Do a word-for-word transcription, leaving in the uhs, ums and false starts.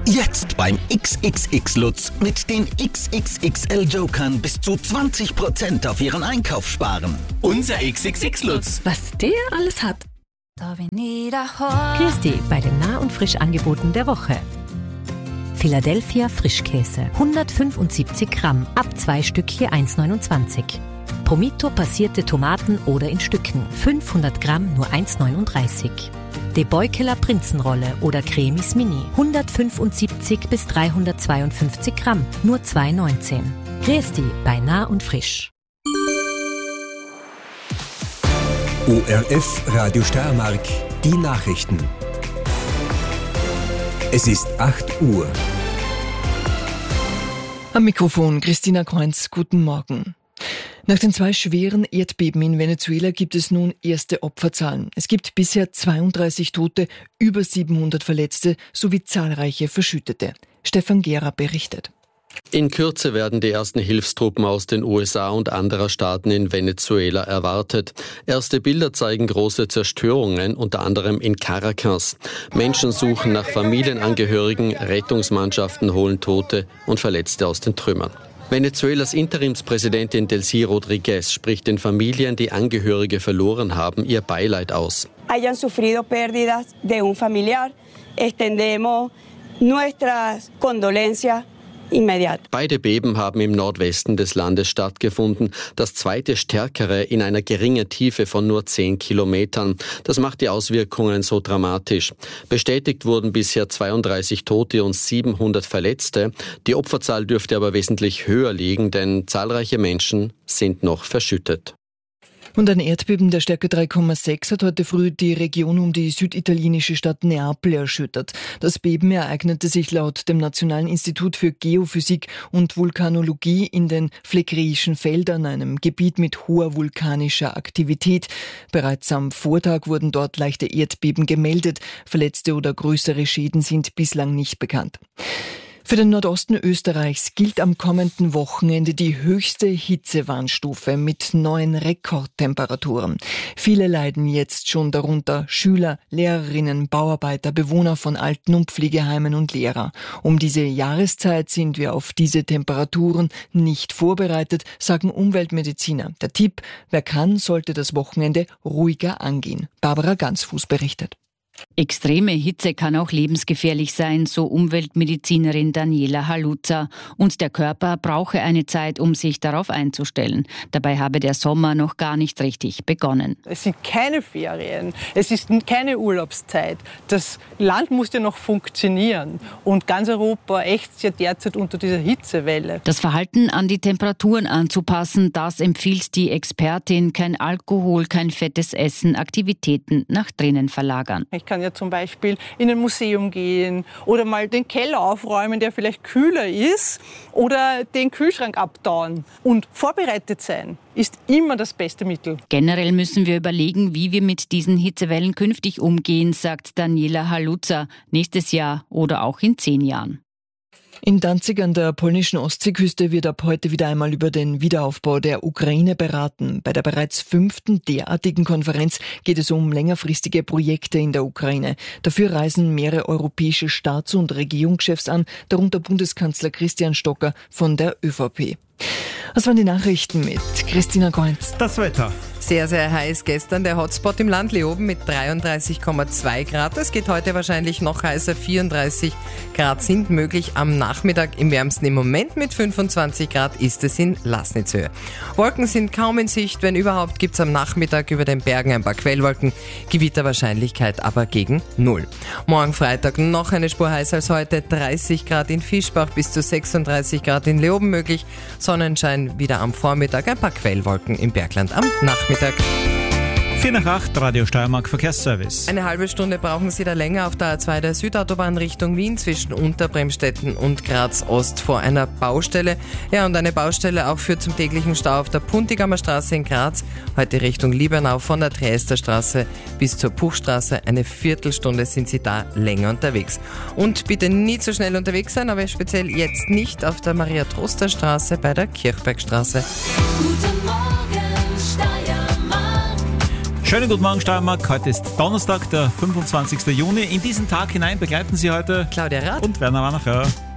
Jetzt beim X X X Lutz mit den X X X L Jokern bis zu zwanzig Prozent auf Ihren Einkauf sparen. Unser X X X Lutz. Was der alles hat. Christi bei den Nah- und Frischangeboten der Woche. Philadelphia Frischkäse, hundertfünfundsiebzig Gramm, ab zwei Stück je eins neunundzwanzig. Promito passierte Tomaten oder in Stücken, fünfhundert Gramm nur eins neununddreißig. De Beukeler Prinzenrolle oder Cremis Mini, hundertfünfundsiebzig bis dreihundertzweiundfünfzig Gramm, nur zwei neunzehn. Christi bei Nah und Frisch. O R F Radio Steiermark, die Nachrichten. Es ist acht Uhr. Am Mikrofon Christina Kreuz, guten Morgen. Nach den zwei schweren Erdbeben in Venezuela gibt es nun erste Opferzahlen. Es gibt bisher zweiunddreißig Tote, über siebenhundert Verletzte sowie zahlreiche Verschüttete. Stefan Gera berichtet. In Kürze werden die ersten Hilfstruppen aus den U S A und anderer Staaten in Venezuela erwartet. Erste Bilder zeigen große Zerstörungen, unter anderem in Caracas. Menschen suchen nach Familienangehörigen, Rettungsmannschaften holen Tote und Verletzte aus den Trümmern. Venezuelas Interimspräsidentin Delcy Rodríguez spricht den Familien, die Angehörige verloren haben, ihr Beileid aus. Hayan sufrido pérdidas de un familiar, extendemos nuestras condolencias. Beide Beben haben im Nordwesten des Landes stattgefunden. Das zweite stärkere in einer geringen Tiefe von nur zehn Kilometern. Das macht die Auswirkungen so dramatisch. Bestätigt wurden bisher zweiunddreißig Tote und siebenhundert Verletzte. Die Opferzahl dürfte aber wesentlich höher liegen, denn zahlreiche Menschen sind noch verschüttet. Und ein Erdbeben der Stärke drei Komma sechs hat heute früh die Region um die süditalienische Stadt Neapel erschüttert. Das Beben ereignete sich laut dem Nationalen Institut für Geophysik und Vulkanologie in den Phlegräischen Feldern, einem Gebiet mit hoher vulkanischer Aktivität. Bereits am Vortag wurden dort leichte Erdbeben gemeldet. Verletzte oder größere Schäden sind bislang nicht bekannt. Für den Nordosten Österreichs gilt am kommenden Wochenende die höchste Hitzewarnstufe mit neuen Rekordtemperaturen. Viele leiden jetzt schon darunter: Schüler, Lehrerinnen, Bauarbeiter, Bewohner von Alten- und Pflegeheimen und Lehrer. Um diese Jahreszeit sind wir auf diese Temperaturen nicht vorbereitet, sagen Umweltmediziner. Der Tipp: wer kann, sollte das Wochenende ruhiger angehen. Barbara Gansfuß berichtet. Extreme Hitze kann auch lebensgefährlich sein, so Umweltmedizinerin Daniela Haluza. Und der Körper brauche eine Zeit, um sich darauf einzustellen. Dabei habe der Sommer noch gar nicht richtig begonnen. Es sind keine Ferien, es ist keine Urlaubszeit. Das Land muss ja noch funktionieren. Und ganz Europa ächzt ja derzeit unter dieser Hitzewelle. Das Verhalten an die Temperaturen anzupassen, das empfiehlt die Expertin. Kein Alkohol, kein fettes Essen, Aktivitäten nach drinnen verlagern. Ich kann ja zum Beispiel in ein Museum gehen oder mal den Keller aufräumen, der vielleicht kühler ist, oder den Kühlschrank abtauen. Und vorbereitet sein ist immer das beste Mittel. Generell müssen wir überlegen, wie wir mit diesen Hitzewellen künftig umgehen, sagt Daniela Haluza. Nächstes Jahr oder auch in zehn Jahren. In Danzig an der polnischen Ostseeküste wird ab heute wieder einmal über den Wiederaufbau der Ukraine beraten. Bei der bereits fünften derartigen Konferenz geht es um längerfristige Projekte in der Ukraine. Dafür reisen mehrere europäische Staats- und Regierungschefs an, darunter Bundeskanzler Christian Stocker von der ÖVP. Das waren die Nachrichten mit Christina Kreuz. Das Wetter. Sehr, sehr heiß gestern. Der Hotspot im Land Leoben mit dreiunddreißig Komma zwei Grad. Es geht heute wahrscheinlich noch heißer. vierunddreißig Grad sind möglich am Nachmittag. Im wärmsten im Moment mit fünfundzwanzig Grad ist es in Laßnitzhöhe. Wolken sind kaum in Sicht. Wenn überhaupt, gibt es am Nachmittag über den Bergen ein paar Quellwolken. Gewitterwahrscheinlichkeit aber gegen null. Morgen Freitag noch eine Spur heißer als heute. dreißig Grad in Fischbach, bis zu sechsunddreißig Grad in Leoben möglich. Sonnenschein wieder am Vormittag. Ein paar Quellwolken im Bergland am Nachmittag. vier nach acht, Radio Steiermark Verkehrsservice. Eine halbe Stunde brauchen Sie da länger auf der A zwei der Südautobahn Richtung Wien zwischen Unterbremstetten und Graz Ost vor einer Baustelle. Ja, und eine Baustelle auch führt zum täglichen Stau auf der Puntigammer Straße in Graz. Heute Richtung Liebernau von der Triester Straße bis zur Puchstraße. Eine Viertelstunde sind Sie da länger unterwegs. Und bitte nie zu schnell unterwegs sein, aber speziell jetzt nicht auf der Maria-Troster-Straße bei der Kirchbergstraße. Guten Morgen, Steiermark. Schönen guten Morgen, Steiermark. Heute ist Donnerstag, der fünfundzwanzigsten Juni. In diesen Tag hinein begleiten Sie heute Claudia Rath und Werner Wanacher.